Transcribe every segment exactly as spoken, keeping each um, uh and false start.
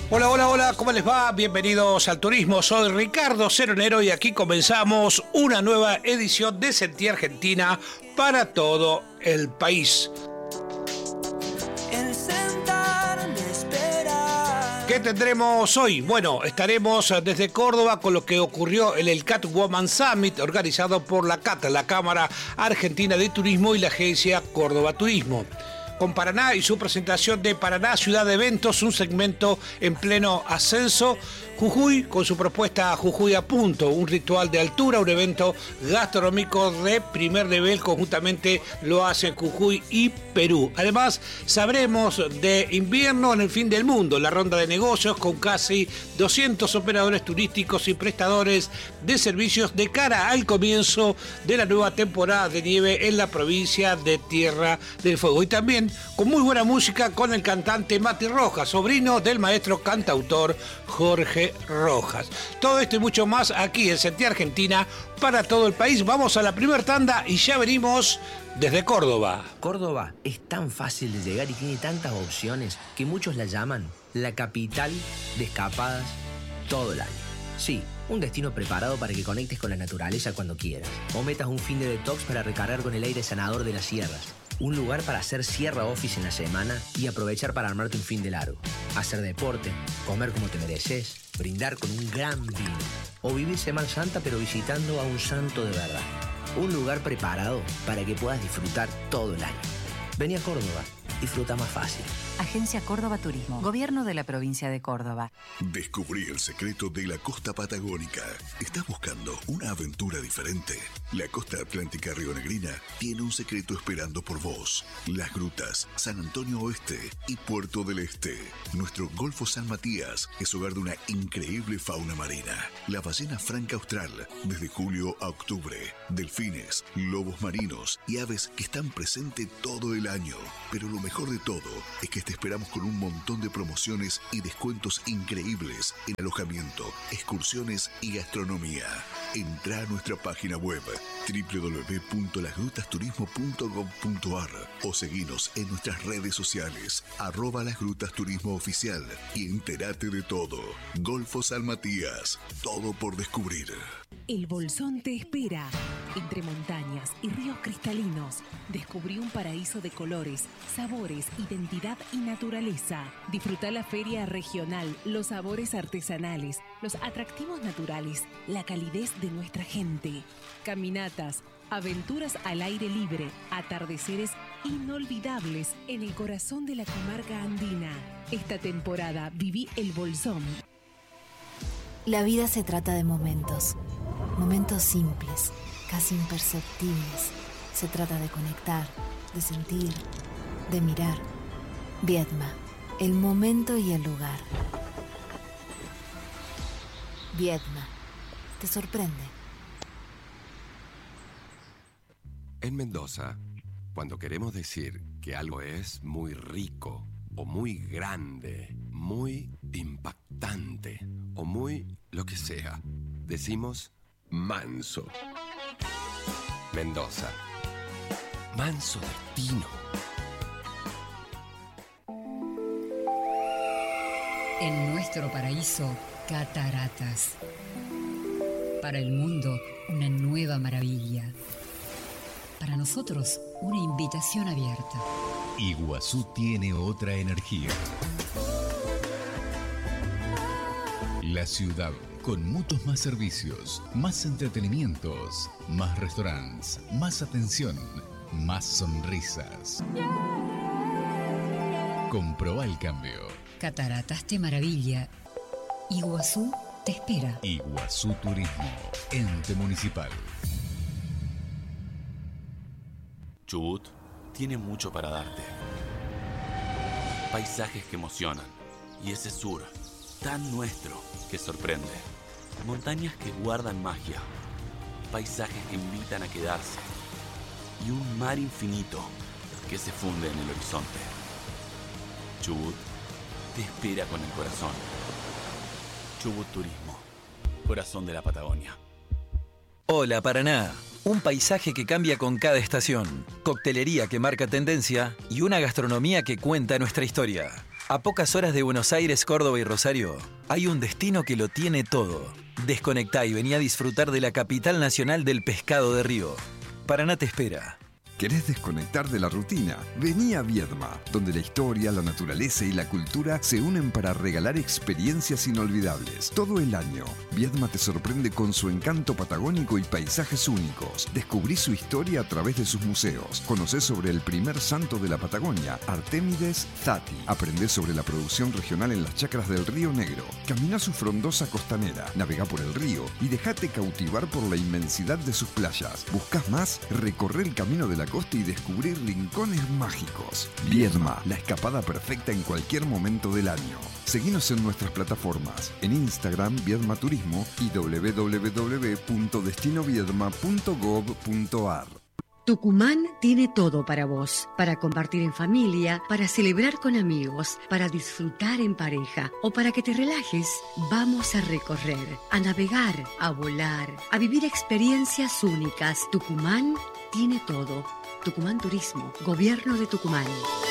Hola, hola, hola, ¿cómo les va? Bienvenidos al Turismo, soy Ricardo Ceronero y aquí comenzamos una nueva edición de Sentí Argentina para todo el país. El sentar de esperar. ¿Qué tendremos hoy? Bueno, estaremos desde Córdoba con lo que ocurrió en el Catwoman Summit organizado por la C A T, la Cámara Argentina de Turismo y la agencia Córdoba Turismo. Con Paraná y su presentación de Paraná Ciudad de Eventos, un segmento en pleno ascenso. Jujuy con su propuesta Jujuy a Punto, un ritual de altura, un evento gastronómico de primer nivel, conjuntamente lo hacen Jujuy y Perú. Además, sabremos de invierno en el fin del mundo, la ronda de negocios con casi doscientos operadores turísticos y prestadores de servicios de cara al comienzo de la nueva temporada de nieve en la provincia de Tierra del Fuego. Y también con muy buena música con el cantante Mati Rojas, sobrino del maestro cantautor Jorge Rojas. Todo esto y mucho más aquí en Sentí Argentina para todo el país. Vamos a la primera tanda y ya venimos desde Córdoba. Córdoba es tan fácil de llegar y tiene tantas opciones que muchos la llaman la capital de escapadas todo el año. Sí, un destino preparado para que conectes con la naturaleza cuando quieras, o metas un fin de detox para recargar con el aire sanador de las sierras. Un lugar para hacer sierra office en la semana y aprovechar para armarte un fin de largo. Hacer deporte, comer como te mereces, brindar con un gran vino. O vivir Semana Santa pero visitando a un santo de verdad. Un lugar preparado para que puedas disfrutar todo el año. Vení a Córdoba, disfruta más fácil. Agencia Córdoba Turismo, Gobierno de la Provincia de Córdoba. Descubrí el secreto de la costa patagónica. ¿Estás buscando una aventura diferente? La costa atlántica rionegrina tiene un secreto esperando por vos. Las Grutas, San Antonio Oeste y Puerto del Este. Nuestro Golfo San Matías es hogar de una increíble fauna marina. La ballena franca austral, desde julio a octubre. Delfines, lobos marinos y aves que están presentes todo el año. Pero lo mejor de todo es que te esperamos con un montón de promociones y descuentos increíbles en alojamiento, excursiones y gastronomía. Entrá a nuestra página web doble u doble u doble u punto las grutas turismo punto gob punto ar o seguinos en nuestras redes sociales arroba Las Grutas Turismo Oficial y entérate de todo. Golfo San Matías, todo por descubrir. El Bolsón te espera. Entre montañas y ríos cristalinos, descubrí un paraíso de colores, sabores, identidad y naturaleza. Disfruta la feria regional, los sabores artesanales, los atractivos naturales, la calidez de nuestra gente. Caminatas, aventuras al aire libre, atardeceres inolvidables en el corazón de la comarca andina. Esta temporada viví el Bolsón. La vida se trata de momentos. Momentos simples, casi imperceptibles. Se trata de conectar, de sentir, de mirar. Viedma, el momento y el lugar. Viedma, te sorprende. En Mendoza, cuando queremos decir que algo es muy rico, o muy grande, muy impactante, o muy lo que sea, decimos manso. Mendoza. Manso destino. En nuestro paraíso, cataratas. Para el mundo, una nueva maravilla. Para nosotros, una invitación abierta. Iguazú tiene otra energía. La ciudad, con muchos más servicios, más entretenimientos, más restaurantes, más atención, más sonrisas. Comprobá el cambio. Cataratas te maravilla. Iguazú te espera. Iguazú Turismo, ente municipal. Chubut tiene mucho para darte. Paisajes que emocionan. Y ese sur, tan nuestro, que sorprende. Montañas que guardan magia. Paisajes que invitan a quedarse. Y un mar infinito que se funde en el horizonte. Chubut te espera con el corazón. Chubut Turismo, corazón de la Patagonia. Hola Paraná, un paisaje que cambia con cada estación, coctelería que marca tendencia y una gastronomía que cuenta nuestra historia. A pocas horas de Buenos Aires, Córdoba y Rosario, hay un destino que lo tiene todo. Desconectá y vení a disfrutar de la capital nacional del pescado de río. Paraná te espera. ¿Querés desconectar de la rutina? Vení a Viedma, donde la historia, la naturaleza y la cultura se unen para regalar experiencias inolvidables. Todo el año, Viedma te sorprende con su encanto patagónico y paisajes únicos. Descubrí su historia a través de sus museos. Conocé sobre el primer santo de la Patagonia, Artémides Zati. Aprendé sobre la producción regional en las chacras del Río Negro. Camina su frondosa costanera, navegá por el río y dejate cautivar por la inmensidad de sus playas. ¿Buscás más? Recorre el camino de la costa y descubrir rincones mágicos. Viedma, la escapada perfecta en cualquier momento del año. Seguinos en nuestras plataformas, en Instagram Viedma Turismo y doble u doble u doble u punto destino viedma punto gob punto ar. Tucumán tiene todo para vos, para compartir en familia, para celebrar con amigos, para disfrutar en pareja o para que te relajes. Vamos a recorrer, a navegar, a volar, a vivir experiencias únicas. Tucumán tiene todo. Tucumán Turismo, Gobierno de Tucumán.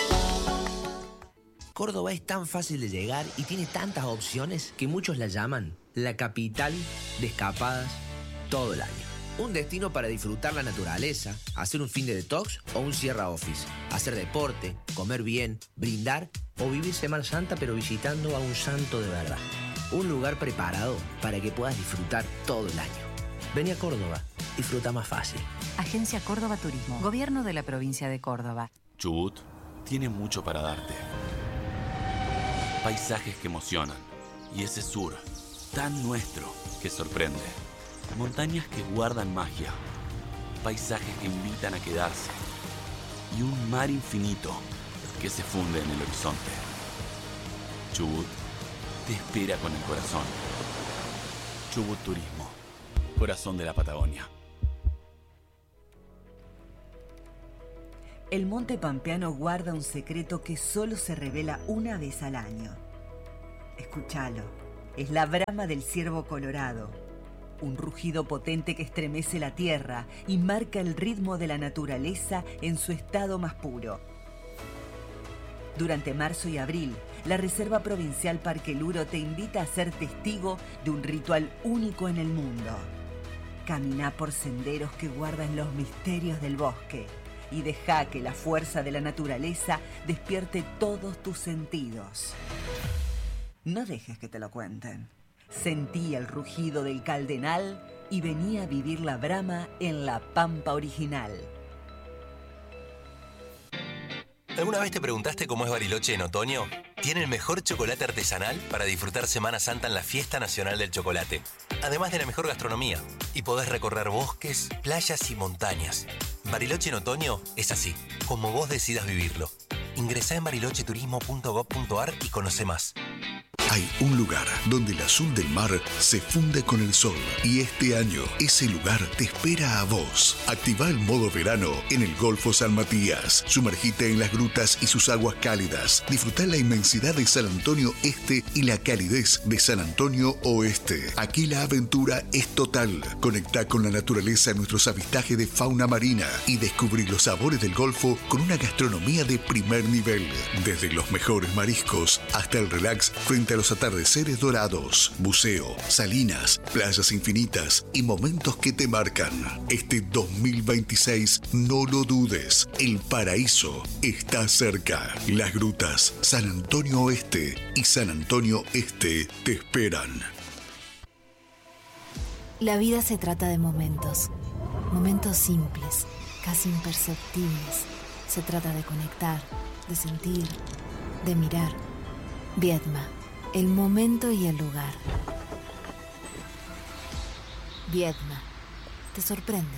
Córdoba es tan fácil de llegar y tiene tantas opciones que muchos la llaman la capital de escapadas todo el año. Un destino para disfrutar la naturaleza, hacer un fin de detox o un Sierra Office, hacer deporte, comer bien, brindar o vivir Semana Santa pero visitando a un santo de verdad. Un lugar preparado para que puedas disfrutar todo el año. Vení a Córdoba, disfruta más fácil. Agencia Córdoba Turismo, Gobierno de la Provincia de Córdoba. Chubut tiene mucho para darte. Paisajes que emocionan y ese sur tan nuestro que sorprende. Montañas que guardan magia, paisajes que invitan a quedarse y un mar infinito que se funde en el horizonte. Chubut te espera con el corazón. Chubut Turismo, corazón de la Patagonia. El Monte Pampeano guarda un secreto que solo se revela una vez al año. Escúchalo, es la brama del ciervo colorado. Un rugido potente que estremece la tierra y marca el ritmo de la naturaleza en su estado más puro. Durante marzo y abril, la Reserva Provincial Parque Luro te invita a ser testigo de un ritual único en el mundo. Camina por senderos que guardan los misterios del bosque y deja que la fuerza de la naturaleza despierte todos tus sentidos. No dejes que te lo cuenten. Sentí el rugido del Caldenal y vení a vivir la brama en la Pampa original. ¿Alguna vez te preguntaste cómo es Bariloche en otoño? Tiene el mejor chocolate artesanal para disfrutar Semana Santa en la Fiesta Nacional del Chocolate. Además de la mejor gastronomía. Y podés recorrer bosques, playas y montañas. Bariloche en otoño es así, como vos decidas vivirlo. Ingresá en bariloche turismo punto gob punto ar y conoce más. Hay un lugar donde el azul del mar se funde con el sol y este año ese lugar te espera a vos. Activa el modo verano en el Golfo San Matías. Sumergite en las grutas y sus aguas cálidas. Disfruta la inmensidad de San Antonio Este y la calidez de San Antonio Oeste. Aquí la aventura es total. Conectá con la naturaleza en nuestros avistajes de fauna marina y descubrí los sabores del Golfo con una gastronomía de primer nivel. Desde los mejores mariscos hasta el relax frente a los atardeceres dorados, buceo, salinas, playas infinitas y momentos que te marcan. Este dos mil veintiséis, no lo dudes, el paraíso está cerca. Las grutas San Antonio Oeste y San Antonio Este te esperan. La vida se trata de momentos, momentos simples, casi imperceptibles. Se trata de conectar, de sentir, de mirar. Viedma. El momento y el lugar. Viedma. Te sorprende.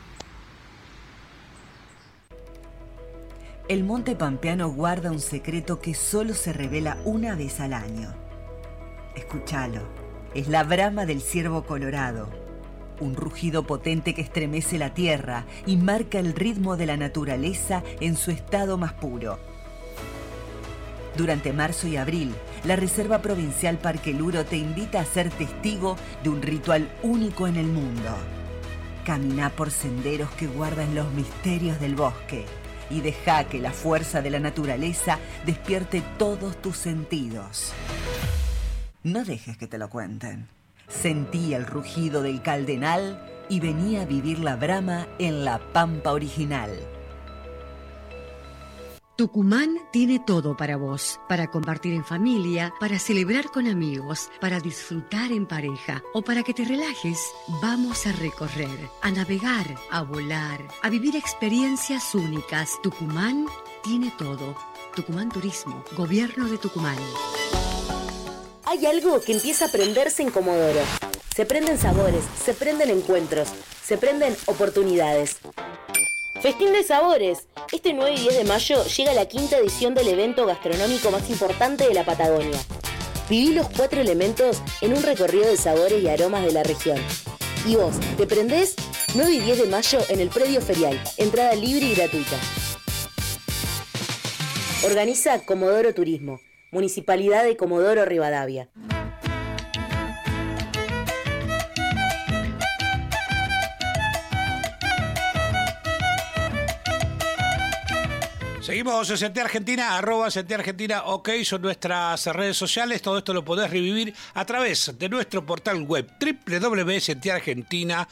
El Monte Pampeano guarda un secreto que solo se revela una vez al año. Escúchalo. Es la brama del ciervo colorado. Un rugido potente que estremece la tierra y marca el ritmo de la naturaleza en su estado más puro. Durante marzo y abril, la Reserva Provincial Parque Luro te invita a ser testigo de un ritual único en el mundo. Camina por senderos que guardan los misterios del bosque y deja que la fuerza de la naturaleza despierte todos tus sentidos. No dejes que te lo cuenten. Sentí el rugido del Caldenal y venía a vivir la Brama en la Pampa original. Tucumán tiene todo para vos, para compartir en familia, para celebrar con amigos, para disfrutar en pareja o para que te relajes. Vamos a recorrer, a navegar, a volar, a vivir experiencias únicas. Tucumán tiene todo. Tucumán Turismo, Gobierno de Tucumán. Hay algo que empieza a prenderse en Comodoro. Se prenden sabores, se prenden encuentros, se prenden oportunidades. Festín de Sabores. Este nueve y diez de mayo llega la quinta edición del evento gastronómico más importante de la Patagonia. Viví los cuatro elementos en un recorrido de sabores y aromas de la región. ¿Y vos, te prendés? nueve y diez de mayo en el predio ferial. Entrada libre y gratuita. Organiza Comodoro Turismo, Municipalidad de Comodoro Rivadavia. Seguimos en C T Argentina, arroba C T Argentina, ok, son nuestras redes sociales. Todo esto lo podés revivir a través de nuestro portal web doble u doble u doble u punto c t argentina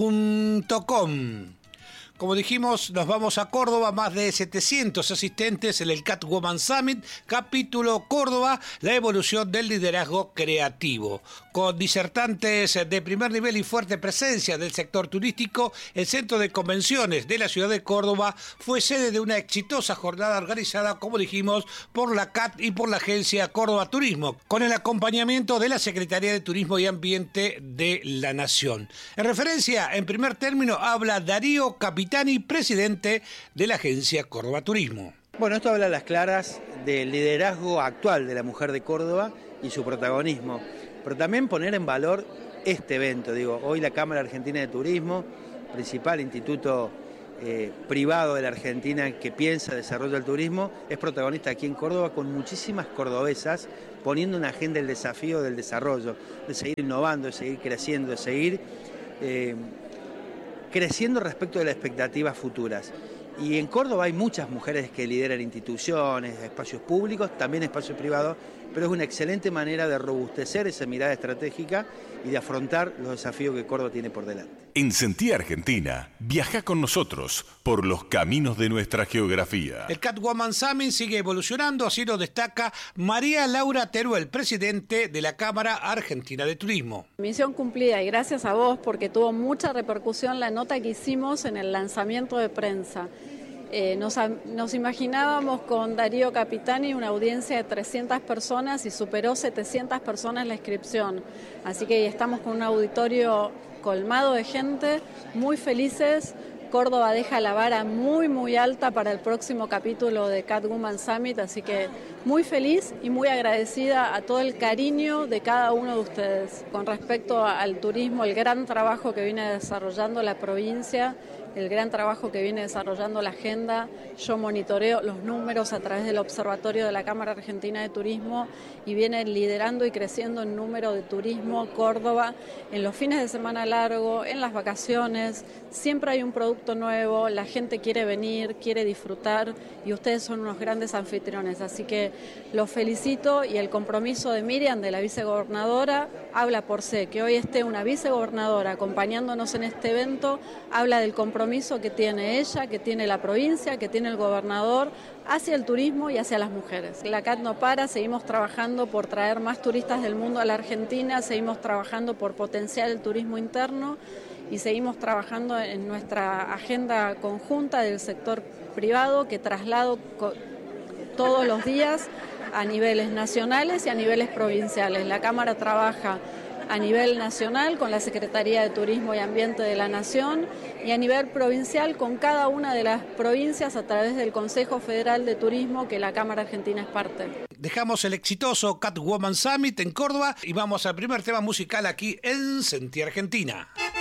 punto com. Como dijimos, nos vamos a Córdoba, más de setecientos asistentes en el Catwoman Summit, capítulo Córdoba, la evolución del liderazgo creativo. Con disertantes de primer nivel y fuerte presencia del sector turístico, el Centro de Convenciones de la ciudad de Córdoba fue sede de una exitosa jornada organizada, como dijimos, por la C A T y por la agencia Córdoba Turismo, con el acompañamiento de la Secretaría de Turismo y Ambiente de la Nación. En referencia, en primer término, habla Darío Capitani, presidente de la agencia Córdoba Turismo. Bueno, esto habla a las claras del liderazgo actual de la mujer de Córdoba y su protagonismo, pero también poner en valor este evento. Digo, hoy la Cámara Argentina de Turismo, principal instituto eh, privado de la Argentina que piensa desarrollo del turismo, es protagonista aquí en Córdoba con muchísimas cordobesas poniendo una agenda del desafío del desarrollo, de seguir innovando, de seguir creciendo, de seguir eh, creciendo respecto de las expectativas futuras. Y en Córdoba hay muchas mujeres que lideran instituciones, espacios públicos, también espacios privados, pero es una excelente manera de robustecer esa mirada estratégica y de afrontar los desafíos que Córdoba tiene por delante. En Sentí Argentina, viaja con nosotros por los caminos de nuestra geografía. El Catwoman Summit sigue evolucionando, así lo destaca María Laura Teruel, presidente de la Cámara Argentina de Turismo. Misión cumplida, y gracias a vos porque tuvo mucha repercusión la nota que hicimos en el lanzamiento de prensa. Eh, nos, nos imaginábamos con Darío Capitani una audiencia de trescientas personas y superó setecientas personas la inscripción. Así que estamos con un auditorio colmado de gente, muy felices. Córdoba deja la vara muy muy alta para el próximo capítulo de Catwoman Summit, así que muy feliz y muy agradecida a todo el cariño de cada uno de ustedes. Con respecto al turismo, el gran trabajo que viene desarrollando la provincia, el gran trabajo que viene desarrollando la agenda, yo monitoreo los números a través del Observatorio de la Cámara Argentina de Turismo y viene liderando y creciendo en número de turismo Córdoba en los fines de semana largo, en las vacaciones, siempre hay un producto nuevo, la gente quiere venir, quiere disfrutar y ustedes son unos grandes anfitriones, así que los felicito y el compromiso de Miriam, de la vicegobernadora, habla por sí, que hoy esté una vicegobernadora acompañándonos en este evento, habla del compromiso que tiene ella, que tiene la provincia, que tiene el gobernador hacia el turismo y hacia las mujeres. La C A T no para, seguimos trabajando por traer más turistas del mundo a la Argentina, seguimos trabajando por potenciar el turismo interno y seguimos trabajando en nuestra agenda conjunta del sector privado que traslado todos los días a niveles nacionales y a niveles provinciales. La Cámara trabaja a nivel nacional con la Secretaría de Turismo y Ambiente de la Nación y a nivel provincial con cada una de las provincias a través del Consejo Federal de Turismo que la Cámara Argentina es parte. Dejamos el exitoso Catwoman Summit en Córdoba y vamos al primer tema musical aquí en Sentí Argentina.